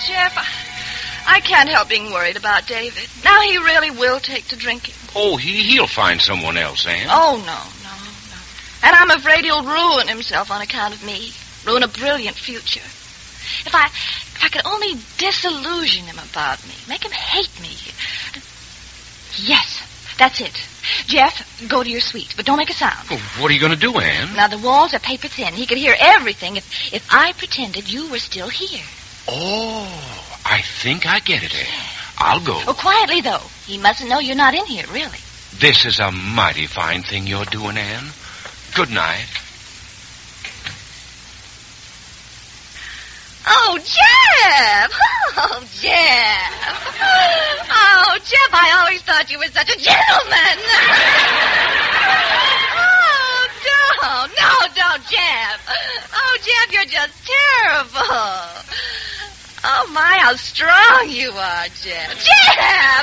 Jeff, I can't help being worried about David. Now he really will take to drinking. Oh, he'll find someone else, Ann. Oh, no. And I'm afraid he'll ruin himself on account of me. Ruin a brilliant future. If I could only disillusion him about me, make him hate me. Yes, that's it. Jeff, go to your suite, but don't make a sound. Well, what are you going to do, Ann? Now, the walls are paper thin. He could hear everything if I pretended you were still here. Oh, I think I get it, Ann. I'll go. Oh, quietly, though. He mustn't know you're not in here, really. This is a mighty fine thing you're doing, Ann. Good night. Oh, Jeff! Oh, Jeff! Oh, Jeff, I always thought you were such a gentleman. Oh, don't, Jeff. Oh, Jeff, you're just terrible. Oh, my, how strong you are, Jeff. Jeff!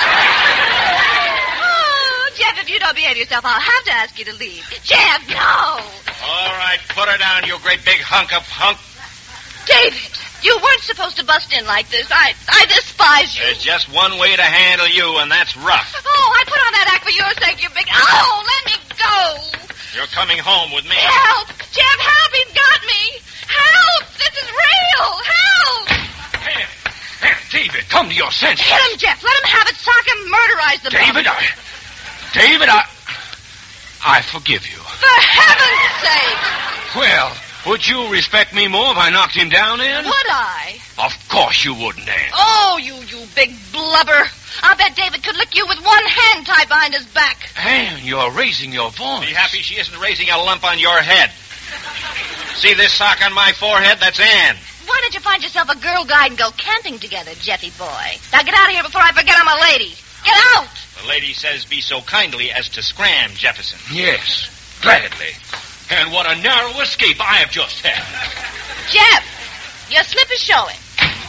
Oh, Jeff, if you don't behave yourself, I'll have to ask you to leave. Jeff, no! All right, put her down, you great big hunk of hunk. David, you weren't supposed to bust in like this. I despise you. There's just one way to handle you, and that's rough. Oh, I put on that act for your sake, you big... Oh, let me go. You're coming home with me. Help! Jeff, help! He's got me! Help! This is real! Help! Ann, David, come to your senses. Hit him, Jeff. Let him have it. Sock him. Murderize the David, I forgive you. For heaven's sake! Well, would you respect me more if I knocked him down, Ann? Would I? Of course you wouldn't, Ann. Oh, you big blubber. I'll bet David could lick you with one hand tied behind his back. Ann, you're raising your voice. Be happy she isn't raising a lump on your head. See this sock on my forehead? That's Ann. Why don't you find yourself a girl guide and go camping together, Jeffy boy? Now get out of here before I forget I'm a lady. Get out! The lady says be so kindly as to scram Jefferson. Yes, gladly. And what a narrow escape I have just had. Jeff, your slip is showing.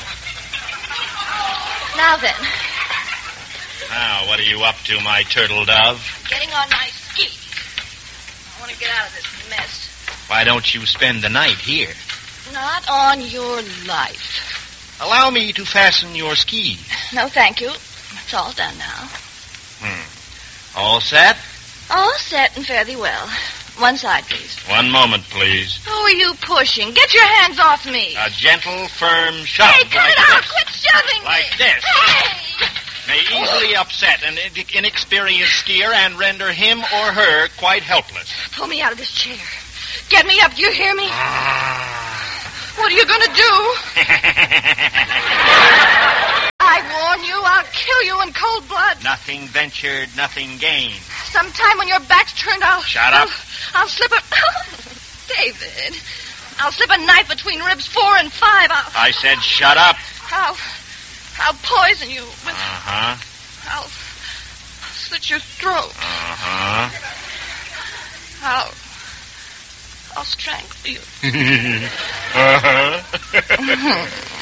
Now then. Now, what are you up to, my turtle dove? Getting on my skis. I want to get out of this mess. Why don't you spend the night here? Not on your life. Allow me to fasten your ski. No, thank you. It's all done now. All set? All set and fairly well. One side, please. One moment, please. Who are you pushing? Get your hands off me. A gentle, firm shove. Hey, cut like it out. this. Quit shoving me. Like this. Hey! May easily upset an inexperienced skier and render him or her quite helpless. Pull me out of this chair. Get me up. Do you hear me? What are you going to do? I warn you, I'll kill you in cold blood. Nothing ventured, nothing gained. Sometime when your back's turned, Shut up. I'll slip a... David, I'll slip a knife between ribs 4 and 5. I said shut up. I'll poison you with... Uh-huh. I'll slit your throat. Uh-huh. I'll strangle you. Uh-huh.